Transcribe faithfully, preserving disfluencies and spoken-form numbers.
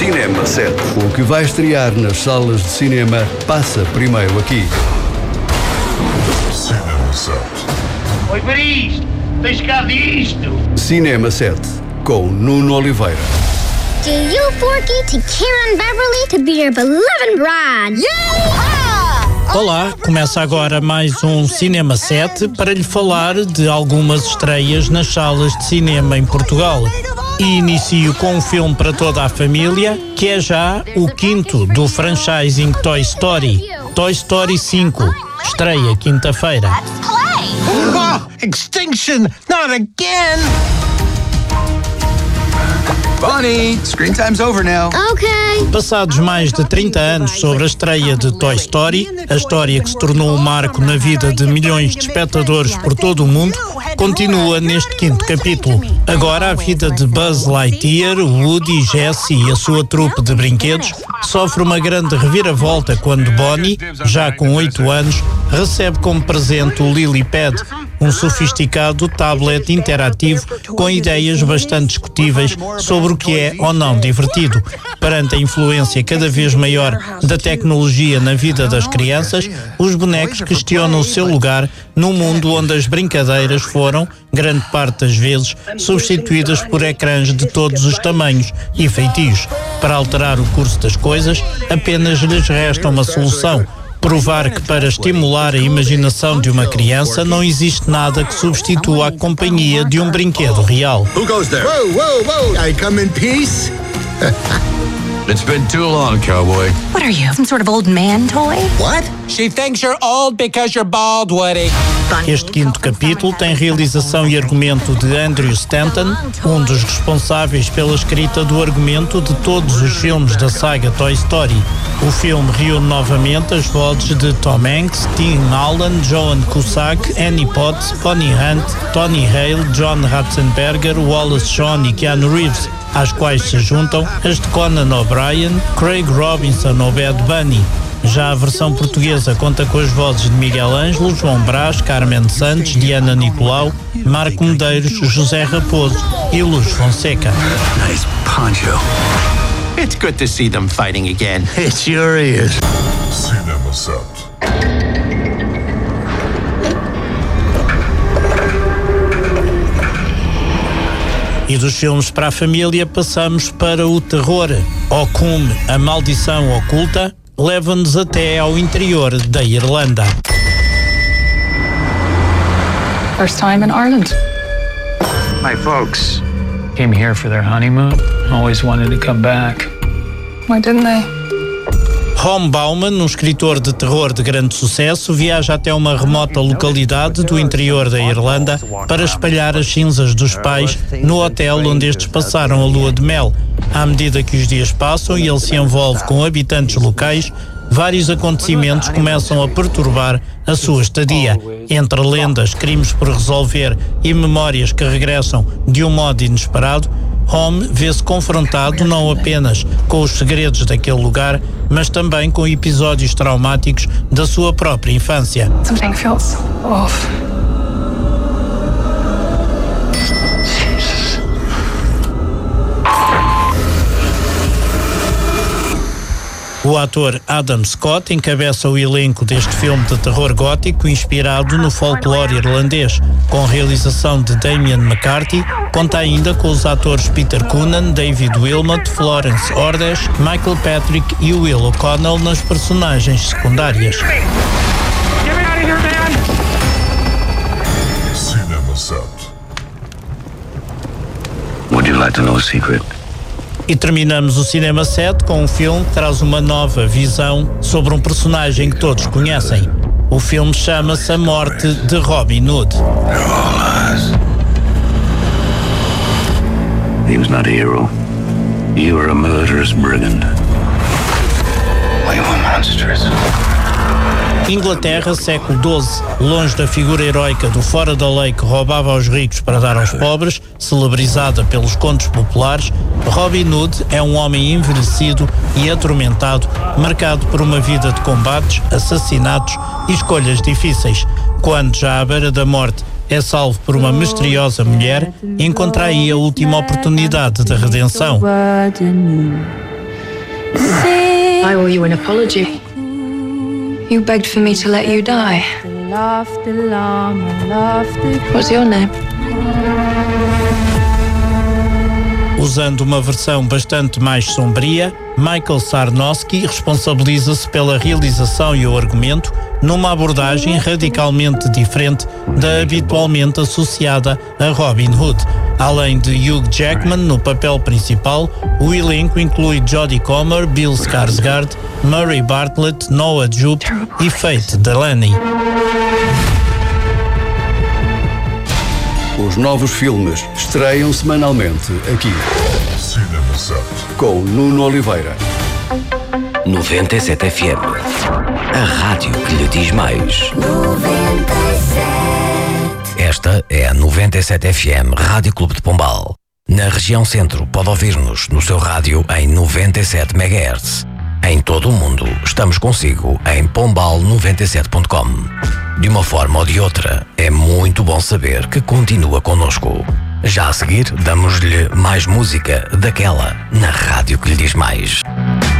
Cinema sete. O que vai estrear nas salas de cinema passa primeiro aqui. Cinema sete. Oi, para isto! Tens cá disto! Cinema sete, com Nuno Oliveira. Do you forky to Karen Beverly to be your beloved bride? Yeah! Olá, começa agora mais um Cinema sete para lhe falar de algumas estreias nas salas de cinema em Portugal. E inicio com um filme para toda a família, que é já o quinto do franchising Toy Story. Toy Story cinco, estreia quinta-feira. Oh, extinction! Not again! Bonnie, screen time's over now. Okay. Passados mais de trinta anos sobre a estreia de Toy Story, a história que se tornou um marco na vida de milhões de espectadores por todo o mundo, continua neste quinto capítulo. Agora a vida de Buzz Lightyear, Woody, Jessie e a sua trupe de brinquedos sofre uma grande reviravolta quando Bonnie, já com oito anos, recebe como presente o LilyPad, um sofisticado tablet interativo com ideias bastante discutíveis sobre o que é ou não divertido. Perante a influência cada vez maior da tecnologia na vida das crianças, os bonecos questionam o seu lugar num mundo onde as brincadeiras foram, grande parte das vezes, substituídas por ecrãs de todos os tamanhos e feitios. Para alterar o curso das coisas, apenas lhes resta uma solução: provar que para estimular a imaginação de uma criança não existe nada que substitua a companhia de um brinquedo real. Who goes there? Whoa, whoa, whoa! I come in peace? It's been too long, cowboy. What are you, some sort of old man toy? What? She thinks you're old because you're bald, Woody. Este quinto capítulo tem realização e argumento de Andrew Stanton, um dos responsáveis pela escrita do argumento de todos os filmes da saga Toy Story. O filme reúne novamente as vozes de Tom Hanks, Tim Allen, Joan Cusack, Annie Potts, Connie Hunt, Tony Hale, John Ratzenberger, Wallace Shawn e Keanu Reeves, às quais se juntam as de Conan O'Brien, Craig Robinson ou Bad Bunny. Já a versão portuguesa conta com as vozes de Miguel Ângelo, João Brás, Carmen Santos, Diana Nicolau, Marco Medeiros, José Raposo e Luz Fonseca. Nice poncho. It's good to see them fighting again. It sure is. Cinema sete. E dos filmes para a família passamos para o terror. Occum, a maldição oculta, leva-nos até ao interior da Irlanda. First time in Ireland. My folks came here for their honeymoon. Always wanted to come back. Why didn't they? Ron Bauman, um escritor de terror de grande sucesso, viaja até uma remota localidade do interior da Irlanda para espalhar as cinzas dos pais no hotel onde estes passaram a lua de mel. À medida que os dias passam e ele se envolve com habitantes locais, vários acontecimentos começam a perturbar a sua estadia. Entre lendas, crimes por resolver e memórias que regressam de um modo inesperado, Home vê-se confrontado não apenas com os segredos daquele lugar, mas também com episódios traumáticos da sua própria infância. Something feels off. O ator Adam Scott encabeça o elenco deste filme de terror gótico inspirado no folclore irlandês. Com realização de Damien McCarthy, conta ainda com os atores Peter Coonan, David Wilmot, Florence Orders, Michael Patrick e Will O'Connell nas personagens secundárias. Cinema sete. Would you like to know a secret? E terminamos o Cinema sete com um filme que traz uma nova visão sobre um personagem que todos conhecem. O filme chama-se A Morte de Robin Hood. He was not a hero. You were a murderous brigand. We were monsters. Inglaterra, século doze. Longe da figura heroica do fora da lei que roubava aos ricos para dar aos pobres, celebrizada pelos contos populares, Robin Hood é um homem envelhecido e atormentado, marcado por uma vida de combates, assassinatos e escolhas difíceis. Quando, já à beira da morte, é salvo por uma misteriosa mulher, encontra aí a última oportunidade de redenção. I owe you an apology. You begged for me to let you die. What's your name? Usando uma versão bastante mais sombria, Michael Sarnowski responsabiliza-se pela realização e o argumento numa abordagem radicalmente diferente da habitualmente associada a Robin Hood. Além de Hugh Jackman no papel principal, o elenco inclui Jodie Comer, Bill Skarsgård, Murray Bartlett, Noah Jupe e Faith Delaney. Os novos filmes estreiam semanalmente aqui. Cinema Sete. Com Nuno Oliveira. noventa e sete F M. A rádio que lhe diz mais. noventa e sete. Esta é a noventa e sete F M Rádio Clube de Pombal. Na região centro pode ouvir-nos no seu rádio em noventa e sete megahertz. Em todo o mundo, estamos consigo em pombal noventa e sete ponto com. De uma forma ou de outra, é muito bom saber que continua connosco. Já a seguir, damos-lhe mais música daquela na rádio que lhe diz mais.